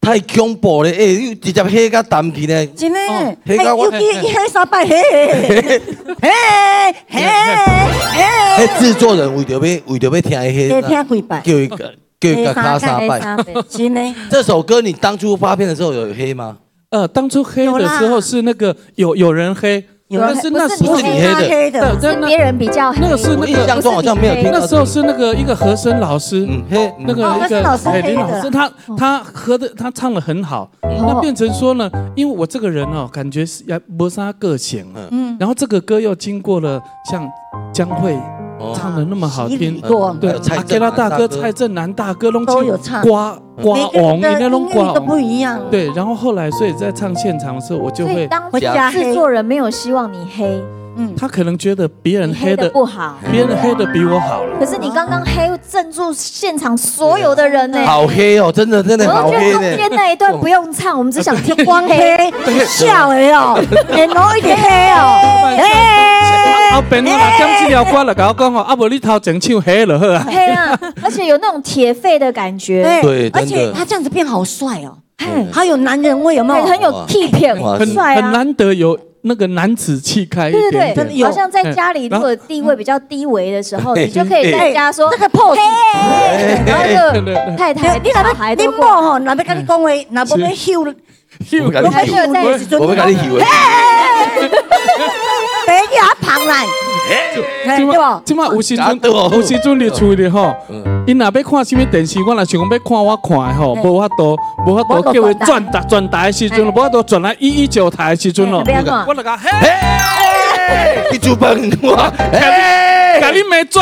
太恐怖了，你直接黑甲淡去呢。 真的， 黑甲我， 伊黑三摆黑， 制作人为着要听黑， 听几摆， 叫一个卡沙拜。 真的。 这首歌你当初发片的时候有黑吗？ 当初黑的时候是那个有人黑。但是那时候不是你黑的， 是别人比较黑。 那个是那个， 印象中好像没有听到。 那时候是那个一个和声老师，那个一个林老师，他唱得很好。那变成说呢，因为我这个人哦，感觉是也没啥个性，然后这个歌又经过了像江蕙唱的那么好听，对，阿给拉大哥、蔡振南大哥都有唱， 刮王，那种刮都不一样。 对，然后后来所以在唱现场的时候，我就会当制作人没有希望你黑， 他可能觉得别人黑的不好， 别人黑的比我好了。 可是你刚刚黑镇住现场所有的人呢， 好黑哦，真的好黑呢。 中间那一段不用唱，我们只想听光黑，笑的哦，脸浓一点黑哦。 后边我若点这条歌来跟我讲哦，无你头前唱黑就好啊。 黑啊，而且有那种铁肺的感觉。 对， 而且他这样子变好帅哦，好有男人味，有没有？ 很有气片，很帅啊， 很难得有那个男子气概一点点。 对，好像在家里如果地位比较低微的时候，你就可以在家说这个 pose， 然后就太太、小孩都过。 你某吼，若要跟你讲话，若不要秀， 我跟你秀，我要跟你秀。 别牙旁来，对不？ 即摆有时阵你厝里吼，因若要看什么电视，我若想要看我看的吼，无法度叫伊转台的时阵，无法度转来119台的时阵咯，我就讲嘿， 你主办我， 甲你没转。